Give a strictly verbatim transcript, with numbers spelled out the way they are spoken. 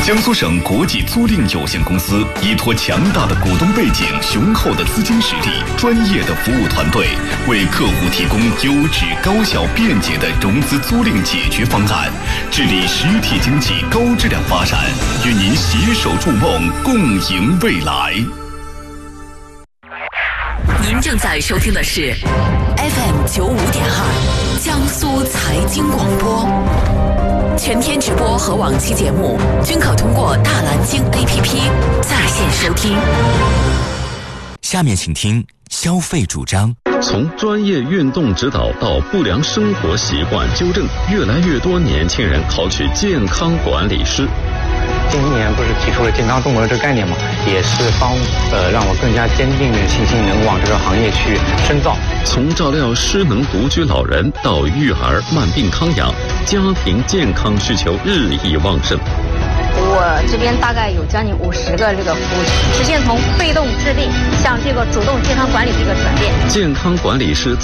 江苏省国际租赁有限公司依托强大的股东背景、雄厚的资金实力、专业的服务团队，为客户提供优质、高效、便捷的融资租赁解决方案，致力实体经济高质量发展，与您携手筑梦，共赢未来。 您正在收听的是 F M 九五点二江苏财经广播，全天直播和往期节目均可通过大蓝鲸 A P P 在线收听。 下面请听消费主张。 从专业运动指导到不良生活习惯纠正，越来越多年轻人考取健康管理师。 今年不是提出了健康中国的这个概念嘛，也是帮呃让我更加坚定的信心能往这个行业去深造。 从照料失能独居老人到育儿慢病康养，家庭健康需求日益旺盛。 我这边大概有将近五十个这个服务区，实现从被动制定向这个主动健康管理的一个转变。 健康管理师